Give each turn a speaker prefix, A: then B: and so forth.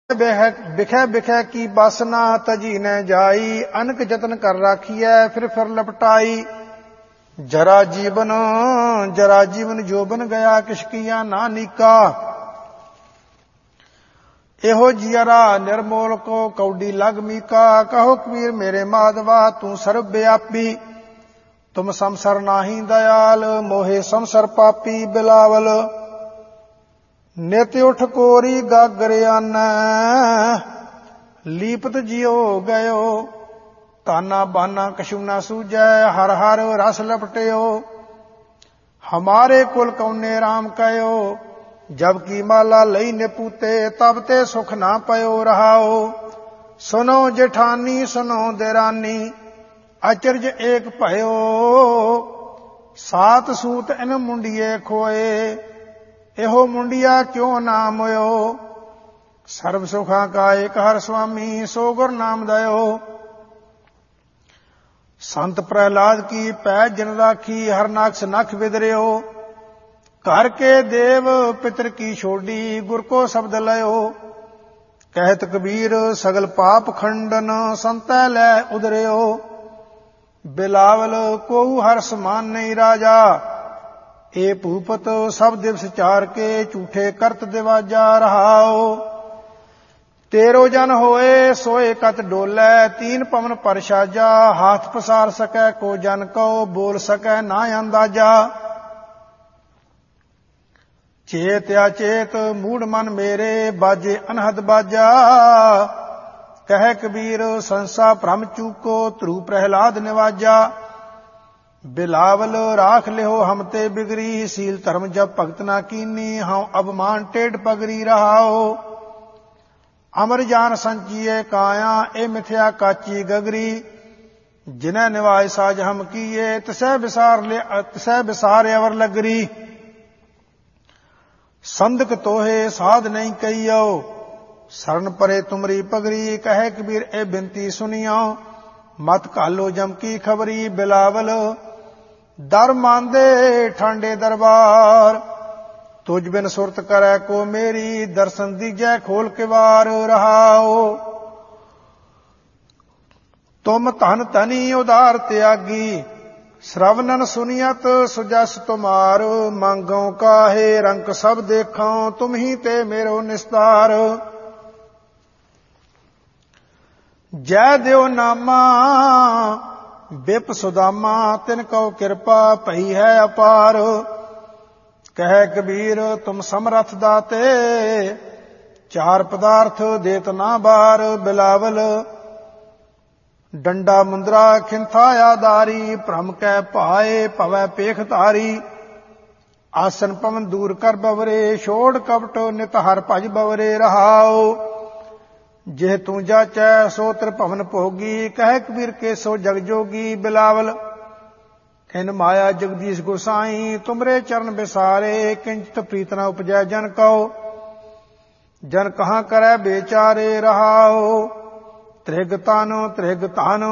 A: बिखै बिखै की बासना तजी न जाई, अनक जतन कर राखियै फिर लपटाई। जरा जीवन जोबन गया, किशकिया ना नीका। एहो जियरा निर्मोल को कौडी लग मीका, कहो कबीर मेरे माधवा तू सर्व व्यापी। तुम संसर नाही दयाल, मोहे संसर पापी। बिलावल नित उठ कोरी गागर आनै, लीपत जियो गयो। ताना बाना कछु न सूझै, हर हर रस लपटियो। हमारे कुल कौने राम कयो, जबकि माला लई निपूते, तब ते सुख ना पयो रहाओ। सुनो जेठानी सुनो देरानी, अचरज एक भयो। सात सूत इन मुंडिये खोए, एहो मुंडिया क्यों ना मोयो। सर्व सुखा का एक हर स्वामी, सो गुर नाम दयो। संत प्रहलाद की पैज जन राखी, हर नाक्ष नख बिदरियो। घर के देव पितर की छोड़ी, गुर को शब्द लयो। कहत कबीर सगल पाप खंडन, संतै लै उदरियो। बिलावल कोऊ हर समान नहीं राजा, ए भूपत सब दिवस चार के, झूठे करत दिवाजा रहाओ। तेरो जन होए सोए कत डोलै, तीन पवन पर साजा। हाथ पसार सकै को जन को, बोल सकै ना अंदाजा। चेत अचेत मूढ़ मन मेरे, बाजे अनहद बाजा। कह कबीर संसा भ्रम चूको, ध्रुव प्रहलाद निवाजा। बिलावल राख लिहो हम ते बिगरी, सील धर्म जब भगत ना कीनी। हम अबमान टेढ़ पगरी रहाओ। अमर जान संचिए काया, ए मिथ्या काची गगरी। जिन्हें निवाय साज हम किए, तिसै बिसार अवर लगरी। संदक तोहे साध नहीं कहियो, शरण परे तुमरी पगरी। कहे कबीर ए बिनती सुनियो, मत कालो जम की खबरी। बिलावल दर मांदे ठांडे दरबार, तुझ बिन सुरत करै को मेरी। दर्शन दीजै खोल किवार रहाओ। तुम धन धनी उदार त्यागी, श्रवणन सुनियत सुजस तुमार। मांगो काहे रंक सब देखो, तुम ही ते मेरो निस्तार। जय देव नामा बिप सुदामा, तिन कौ कृपा भई है अपार। कह कबीर तुम समरथ दाते, चार पदार्थ देत ना बार। बिलावल डंडा मुंदरा खिंथा आदारी, भ्रम कै पाए भवै पेख धारी। आसन पवन दूर कर बवरे, छोड़ कपट नित हर भज बवरे रहाओ। जेह तू जाचै सो तिर भवन भोगी, कह कबीर के सो जग जोगी। बिलावल इन माया जगदीश गोसाई, तुमरे चरण बिसारे। किंचित प्रीत न उपजै जन कहो, जन कहाँ करै बेचारे रहाओ। त्रिग तानो